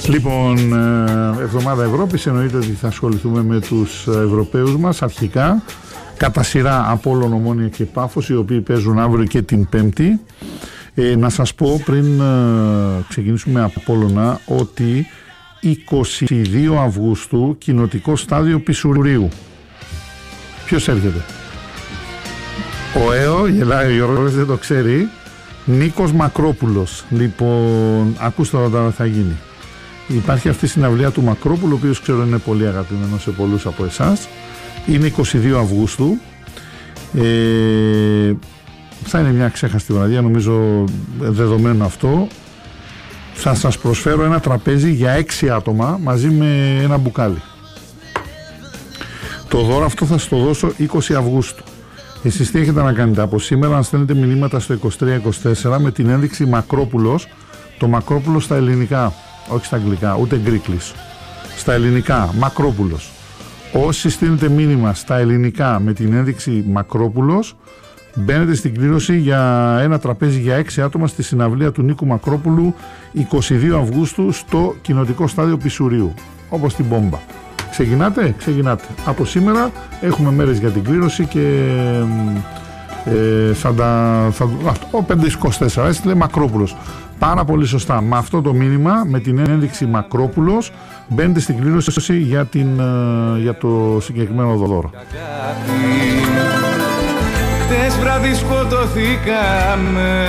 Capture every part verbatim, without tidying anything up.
Λοιπόν, εβδομάδα Ευρώπης, εννοείται ότι θα ασχοληθούμε με τους Ευρωπαίους μας αρχικά, κατά σειρά Απόλλων, Ομόνοια και Πάφος, οι οποίοι παίζουν αύριο και την Πέμπτη. Ε, να σας πω πριν ε, ξεκινήσουμε από Απόλλωνα ότι είκοσι δύο Αυγούστου κοινοτικό στάδιο Πισουρίου. Ποιος έρχεται? Ο ΕΟ, γελάει ο Γιώργος, δεν το ξέρει. Νίκος Μακρόπουλος. Λοιπόν, ακούστε τώρα θα γίνει. Υπάρχει αυτή η συναυλία του Μακρόπουλου, ο οποίος ξέρω είναι πολύ αγαπημένο σε πολλούς από εσάς. Είναι είκοσι δύο Αυγούστου. Ε, θα είναι μια ξέχαστη βραδιά, νομίζω δεδομένο αυτό. Θα σας προσφέρω ένα τραπέζι για έξι άτομα μαζί με ένα μπουκάλι. Το δώρο αυτό θα σας το δώσω είκοσι Αυγούστου. Εσείς τι έχετε να κάνετε από σήμερα? Να στέλνετε μηνύματα στο είκοσι τρία είκοσι τέσσερα με την ένδειξη Μακρόπουλος. Το Μακρόπουλος στα ελληνικά, όχι στα αγγλικά, ούτε γκρίκλις. Στα ελληνικά, Μακρόπουλος. Όσοι στείλετε μήνυμα στα ελληνικά με την ένδειξη Μακρόπουλος, μπαίνετε στην κλήρωση για ένα τραπέζι για έξι άτομα στη συναυλία του Νίκου Μακρόπουλου είκοσι δύο Αυγούστου στο κοινοτικό στάδιο Πισουρίου, όπως την Μπόμπα. Ξεκινάτε, ξεκινάτε. Από σήμερα έχουμε μέρες για την κλήρωση και ε, θα τα, θα, ο πέντε είκοσι τέσσερα έστειλε Μακρόπουλος. Πάρα πολύ σωστά. Με αυτό το μήνυμα, με την ένδειξη Μακρόπουλος, μπαίνετε στην κλήρωση για, την, για το συγκεκριμένο δώρο. Χτες βράδυ σκοτωθήκαμε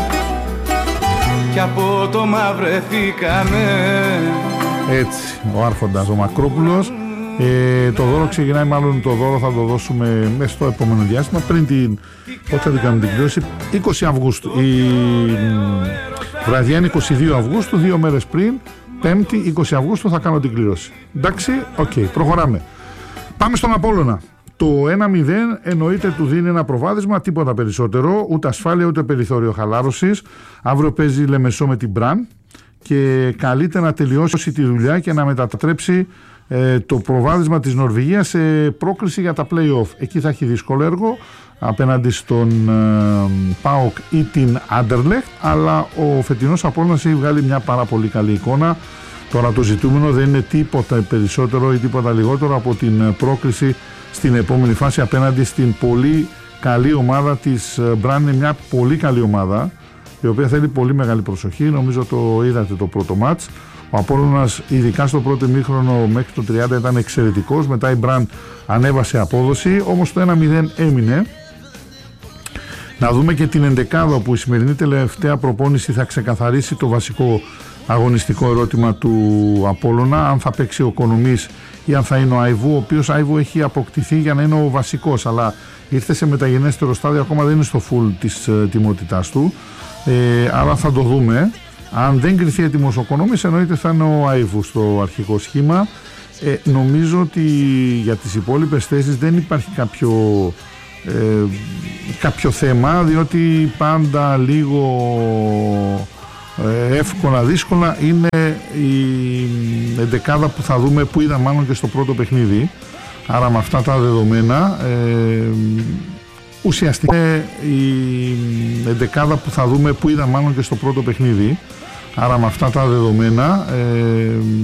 κι από το μαυρεθήκαμε. Έτσι, ο άρχοντας ο Μακρόπουλος. Ε, το δώρο ξεκινάει, μάλλον το δώρο θα το δώσουμε μέσα στο επόμενο διάστημα, πριν την, πότε θα την κάνουμε την κλήρωση, είκοσι Αυγούστου. Η βραδιά είναι είκοσι δύο Αυγούστου, δύο μέρες πριν, Πέμπτη είκοσι Αυγούστου θα κάνω την κλήρωση. Εντάξει, οκ, okay, προχωράμε. Πάμε στον Απόλλωνα. Το ένα μηδέν εννοείται του δίνει ένα προβάδισμα, τίποτα περισσότερο, ούτε ασφάλεια ούτε περιθώριο χαλάρωσης. Αύριο παίζει Λεμεσό με την Μπραν και καλείται να τελειώσει τη δουλειά και να μετατρέψει ε, το προβάδισμα της Νορβηγίας σε πρόκριση για τα play-off. Εκεί θα έχει δύσκολο έργο απέναντι στον ε, ΠΑΟΚ ή την Άντερλεχτ, αλλά ο φετινός Απόλλωνας έχει βγάλει μια πάρα πολύ καλή εικόνα. Τώρα το ζητούμενο δεν είναι τίποτα περισσότερο ή τίποτα λιγότερο από την πρόκριση στην επόμενη φάση απέναντι στην πολύ καλή ομάδα της Μπραν. Είναι μια πολύ καλή ομάδα η οποία θέλει πολύ μεγάλη προσοχή. Νομίζω το είδατε το πρώτο μάτς. Ο Απόλλωνας ειδικά στο πρώτο ημίχρονο μέχρι το τριάντα ήταν εξαιρετικός. Μετά η Μπραν ανέβασε απόδοση, όμως το ένα μηδέν έμεινε. Να δούμε και την ενδεκάδα, που η σημερινή τελευταία προπόνηση θα ξεκαθαρίσει το βασικό αγωνιστικό ερώτημα του Απόλλωνα, αν θα παίξει ο Κονομής ή αν θα είναι ο Αϊβού, ο οποίος Αϊβού έχει αποκτηθεί για να είναι ο βασικός, αλλά ήρθε σε μεταγενέστερο στάδιο, ακόμα δεν είναι στο full της ε, τιμότητάς του, ε, αλλά θα το δούμε. Αν δεν κρυθεί έτοιμος ο Κονομής, εννοείται θα είναι ο Αϊβού στο αρχικό σχήμα. Ε, νομίζω ότι για τις υπόλοιπες θέσεις δεν υπάρχει κάποιο ε, κάποιο θέμα, διότι πάντα λίγο εύκολα δύσκολα είναι η εντεκάδα που θα δούμε, που είδα μάλλον και στο πρώτο παιχνίδι. Άρα με αυτά τα δεδομένα ε, ουσιαστικά η εντεκάδα που θα δούμε, που είδα μάλλον και στο πρώτο παιχνίδι. Άρα με αυτά τα δεδομένα ε,